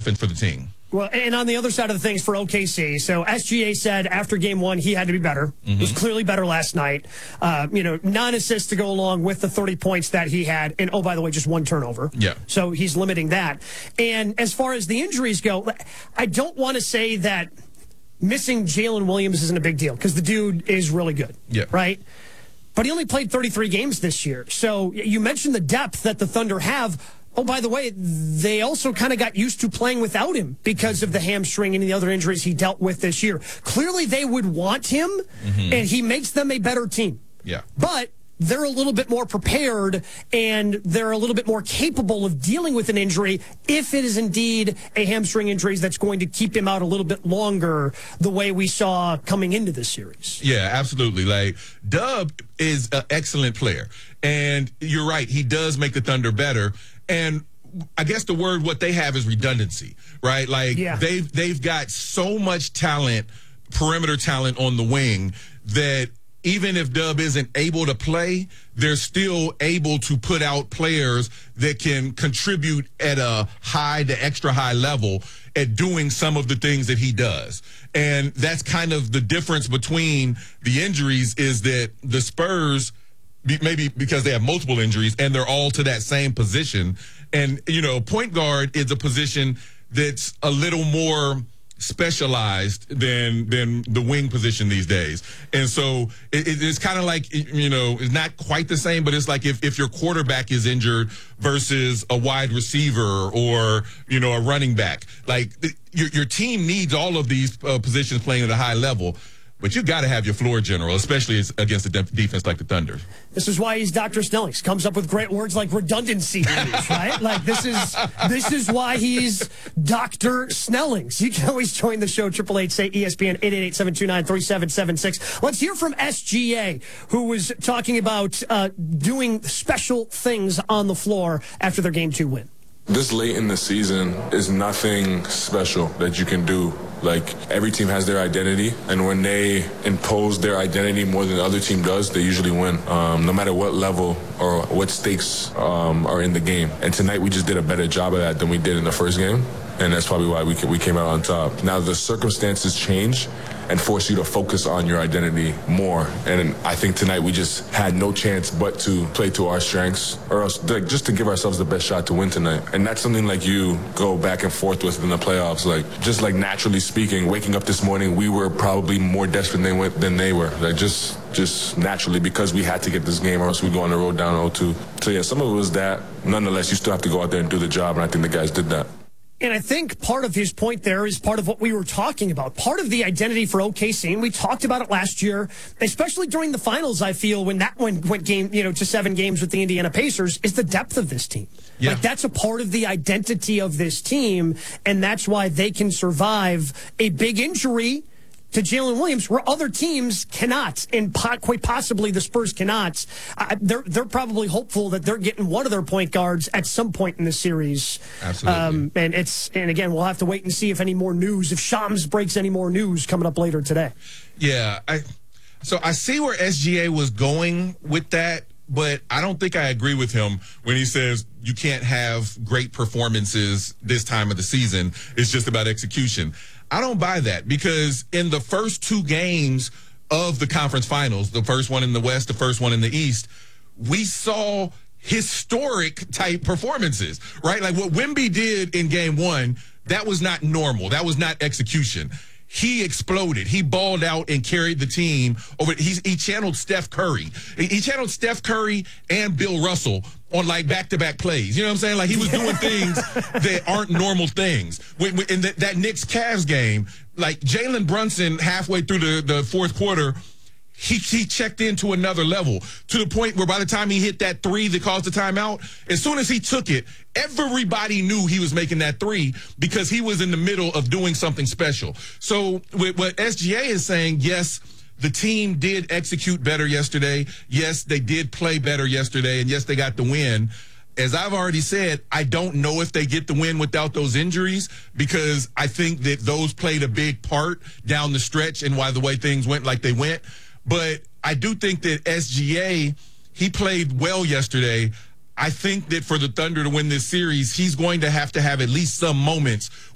offense for the team. Well, and on the other side of the things for OKC, so SGA said after game one he had to be better. He was clearly better last night. 9 assists to go along with the 30 points that he had. And, oh, by the way, just 1 turnover. Yeah. So he's limiting that. And as far as the injuries go, I don't want to say that missing Jalen Williams isn't a big deal because the dude is really good. Yeah. Right? But he only played 33 games this year. So you mentioned the depth that the Thunder have. Oh, by the way, they also kind of got used to playing without him because of the hamstring and the other injuries he dealt with this year. Clearly, they would want him, and he makes them a better team. Yeah. But they're a little bit more prepared, and they're a little bit more capable of dealing with an injury if it is indeed a hamstring injury that's going to keep him out a little bit longer, the way we saw coming into this series. Yeah, absolutely. Like, Dub is an excellent player, and you're right. He does make the Thunder better. And I guess the word what they have is redundancy, right? Like they've got so much talent, perimeter talent on the wing that even if Dub isn't able to play, they're still able to put out players that can contribute at a high to extra high level at doing some of the things that he does. And that's kind of the difference between the injuries is that the Spurs, maybe because they have multiple injuries and they're all to that same position. And, point guard is a position that's a little more specialized than the wing position these days. And so it's kind of like, it's not quite the same, but it's like if your quarterback is injured versus a wide receiver or, a running back, like your team needs all of these positions playing at a high level. But you got to have your floor general, especially against a defense like the Thunder. This is why he's Dr. Snellings. Comes up with great words like redundancy, right? Like this is why he's Dr. Snellings. You can always join the show, 888-SAY-ESPN, 888-729-3776. Let's hear from SGA, who was talking about doing special things on the floor after their Game 2 win. This late in the season is nothing special that you can do. Like, every team has their identity, and when they impose their identity more than the other team does, they usually win, no matter what level or what stakes are in the game. And tonight we just did a better job of that than we did in the first game, and that's probably why we came out on top. Now, the circumstances change and force you to focus on your identity more. And I think tonight we just had no chance but to play to our strengths, or else just to give ourselves the best shot to win tonight. And that's something like you go back and forth with in the playoffs. Like, just like naturally speaking, waking up this morning, we were probably more desperate than they were. Like, just naturally, because we had to get this game or else we go on the road down 0-2. So yeah, some of it was that. Nonetheless, you still have to go out there and do the job, and I think the guys did that. And I think part of his point there is part of what we were talking about. Part of the identity for OKC, and we talked about it last year, especially during the finals, I feel, when that one went to 7 games with the Indiana Pacers, is the depth of this team. Yeah. Like, that's a part of the identity of this team, and that's why they can survive a big injury to Jalen Williams, where other teams cannot, and quite possibly the Spurs cannot. They're probably hopeful that they're getting one of their point guards at some point in the series. Absolutely. And again, we'll have to wait and see if any more news, if Shams breaks any more news coming up later today. Yeah. So I see where SGA was going with that, but I don't think I agree with him when he says you can't have great performances this time of the season. It's just about execution. I don't buy that, because in the first 2 games of the conference finals, the first one in the West, the first one in the East, we saw historic type performances, right? Like what Wemby did in game 1, that was not normal. That was not execution. He exploded. He balled out and carried the team over. He channeled Steph Curry. He channeled Steph Curry and Bill Russell on like back-to-back plays. You know what I'm saying? Like, he was doing things that aren't normal things. In that Knicks Cavs game, like Jalen Brunson halfway through the fourth quarter, he checked into another level, to the point where by the time he hit that 3 that caused the timeout, as soon as he took it, everybody knew he was making that 3 because he was in the middle of doing something special. So with what SGA is saying, yes, the team did execute better yesterday. Yes, they did play better yesterday. And yes, they got the win. As I've already said, I don't know if they get the win without those injuries, because I think that those played a big part down the stretch and why the way things went like they went. But I do think that SGA, he played well yesterday. I think that for the Thunder to win this series, he's going to have at least some moments